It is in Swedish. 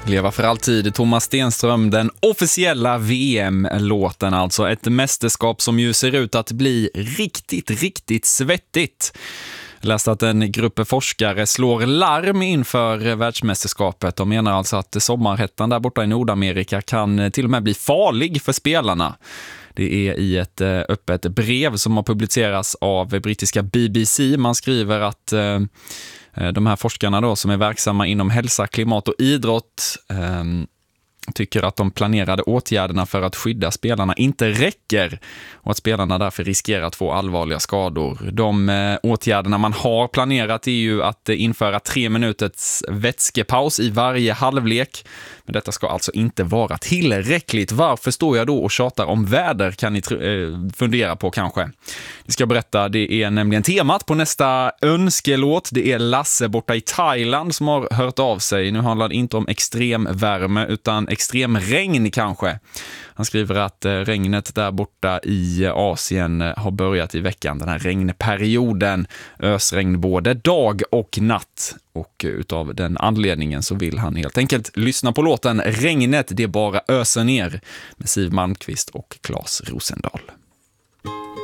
Leva för alltid, Thomas Stenström, den officiella VM-låten alltså. Ett mästerskap som ju ser ut att bli riktigt svettigt. Jag läste att en grupp forskare slår larm inför världsmästerskapet. De menar alltså att sommarhettan där borta i Nordamerika kan till och med bli farlig för spelarna. Det är i ett öppet brev som har publicerats av brittiska BBC. Man skriver att de här forskarna då, som är verksamma inom hälsa, klimat och idrott tycker att de planerade åtgärderna för att skydda spelarna inte räcker och att spelarna därför riskerar att få allvarliga skador. De åtgärderna man har planerat är ju att införa 3 minuters vätskepaus i varje halvlek. Men detta ska alltså inte vara tillräckligt. Varför står jag då och tjatar om väder, kan ni fundera på kanske. Vi ska berätta, det är nämligen temat på nästa önskelåt. Det är Lasse borta i Thailand som har hört av sig. Nu handlar det inte om extrem värme utan extrem regn kanske. Han skriver att regnet där borta i Asien har börjat i veckan, den här regnperioden. Ösregn både dag och natt. Och utav den anledningen så vill han helt enkelt lyssna på låten Regnet, det bara öser ner med Siw Malmkvist och Claes Rosendahl.